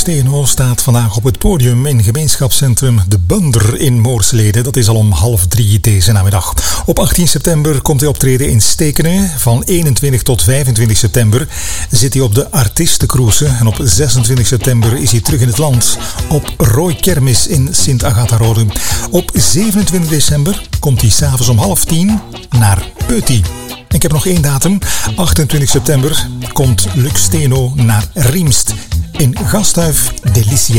Steno staat vandaag op het podium in gemeenschapscentrum De Bunder in Moorsleden. Dat is al om 2:30 deze namiddag. Op 18 september komt hij optreden in Stekene. Van 21 tot 25 september zit hij op de Artistencruise. En op 26 september is hij terug in het land op Rooi Kermis in Sint-Agatha-Rode. Op 27 december komt hij s'avonds om 9:30 naar Peuty. Ik heb nog één datum. 28 september komt Lux Steno naar Riemst in Gasthuis Delicia.